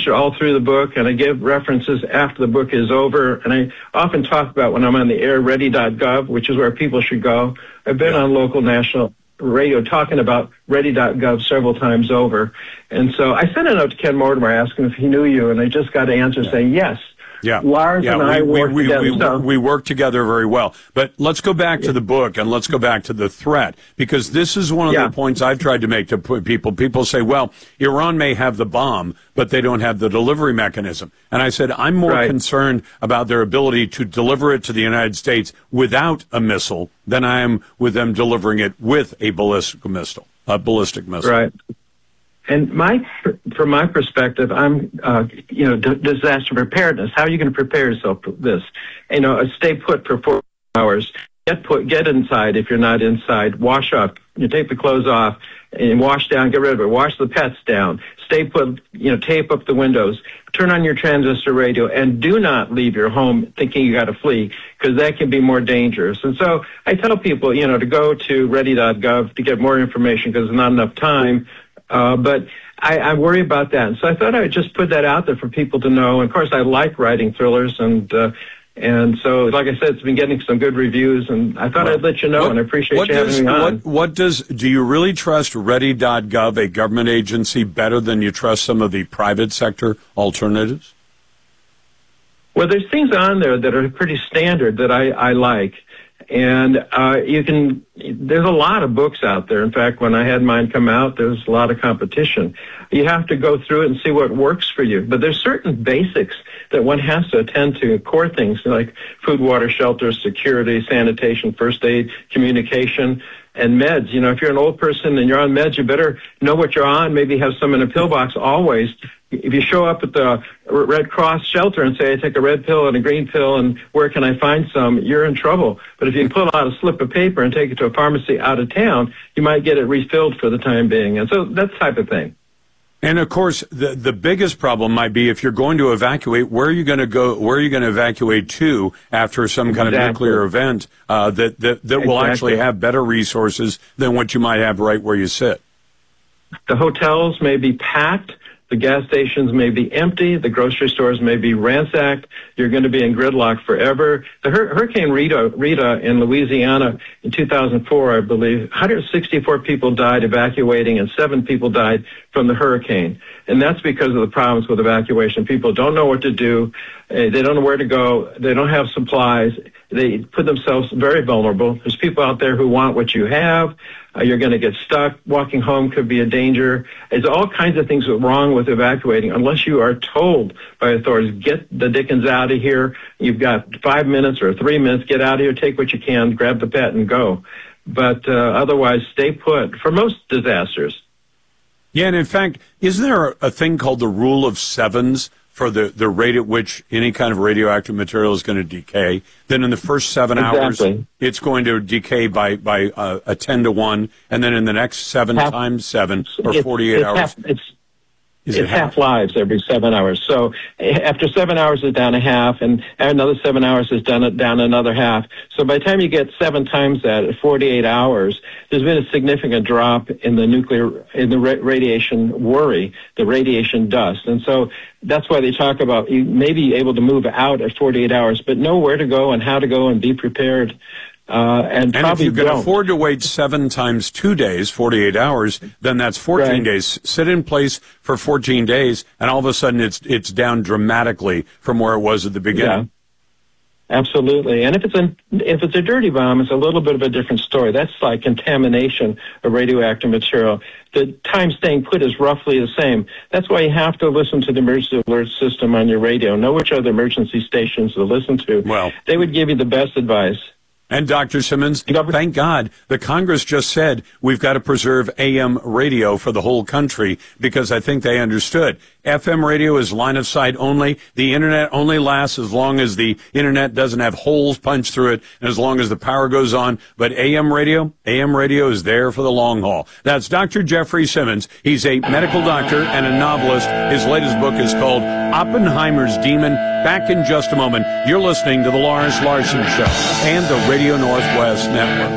researched it all through the book, and I give references after the book is over. And I often talk about when I'm on the air, ready.gov, which is where people should go. I've been on local national radio talking about ready.gov several times over. And so I sent a note to Ken Mortimer asking if he knew you, and I just got an answer saying yes. Yeah. Lars and I work together. We work together very well. But let's go back to the book, and let's go back to the threat, because this is one of the points I've tried to make to people. People say, well, Iran may have the bomb, but they don't have the delivery mechanism. And I said, I'm more concerned about their ability to deliver it to the United States without a missile than I am with them delivering it with a ballistic missile. Right. And from my perspective, I'm, disaster preparedness. How are you going to prepare yourself for this? Stay put for 4 hours. Get inside if you're not inside. Wash up. Take the clothes off and wash down. Get rid of it. Wash the pets down. Stay put. Tape up the windows. Turn on your transistor radio, and do not leave your home thinking you got to flee, because that can be more dangerous. And so I tell people, to go to ready.gov to get more information, because there's not enough time. But I worry about that. And so I thought I would just put that out there for people to know. And of course, I like writing thrillers. And so, like I said, it's been getting some good reviews. And I thought I'd let you know, and I appreciate you having me on. Do you really trust ready.gov, a government agency, better than you trust some of the private sector alternatives? Well, there's things on there that are pretty standard that I like. And there's a lot of books out there. In fact, when I had mine come out, there was a lot of competition. You have to go through it and see what works for you. But there's certain basics that one has to attend to, core things like food, water, shelter, security, sanitation, first aid, communication, and meds. If you're an old person and you're on meds, you better know what you're on, maybe have some in a pill box always. If you show up at the Red Cross shelter and say, I take a red pill and a green pill, and where can I find some, you're in trouble. But if you pull out a slip of paper and take it to a pharmacy out of town, you might get it refilled for the time being. And so that type of thing. And of course, the biggest problem might be if you're going to evacuate, where are you going to go? Where are you going to evacuate to after some kind of nuclear event that will actually have better resources than what you might have right where you sit? The hotels may be packed. The gas stations may be empty. The grocery stores may be ransacked. You're going to be in gridlock forever. The Hurricane Rita in Louisiana in 2004, I believe, 164 people died evacuating, and 7 people died from the hurricane. And that's because of the problems with evacuation. People don't know what to do. They don't know where to go. They don't have supplies. They put themselves very vulnerable. There's people out there who want what you have. You're going to get stuck. Walking home could be a danger. There's all kinds of things wrong with evacuating unless you are told by authorities, get the dickens out of here. You've got 5 minutes or 3 minutes. Get out of here. Take what you can. Grab the pet and go. But otherwise, stay put for most disasters. Yeah, and in fact, isn't there a thing called the rule of sevens for the rate at which any kind of radioactive material is going to decay? Then in the first 7 hours, it's going to decay by a 10 to 1, and then in the next 7 times 7, or 48 hours. It's half lives every 7 hours. So after 7 hours is down a half, and another 7 hours is down another half. So by the time you get 7 times that at 48 hours, there's been a significant drop in the radiation worry, the radiation dust. And so that's why they talk about you may be able to move out at 48 hours, but know where to go and how to go and be prepared. And if you can afford to wait 7 times 2 days, 48 hours, then that's 14 days. Sit in place for 14 days, and all of a sudden it's down dramatically from where it was at the beginning. Yeah, absolutely. And if it's a dirty bomb, it's a little bit of a different story. That's like contamination of radioactive material. The time staying put is roughly the same. That's why you have to listen to the emergency alert system on your radio. Know which other emergency stations to listen to. Well, they would give you the best advice. And Dr. Simmons, thank God, the Congress just said we've got to preserve AM radio for the whole country, because I think they understood. FM radio is line of sight only. The Internet only lasts as long as the Internet doesn't have holes punched through it and as long as the power goes on. But AM radio is there for the long haul. That's Dr. Jeffrey Simmons. He's a medical doctor and a novelist. His latest book is called Oppenheimer's Demon. Back in just a moment. You're listening to The Lars Larson Show and the Radio Northwest Network.